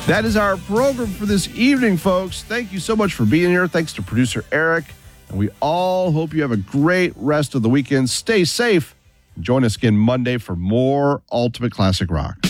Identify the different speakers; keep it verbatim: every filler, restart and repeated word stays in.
Speaker 1: That is our program for this evening, folks. Thank you so much for being here. Thanks to producer Eric. And we all hope you have a great rest of the weekend. Stay safe. Join us again Monday for more Ultimate Classic Rock.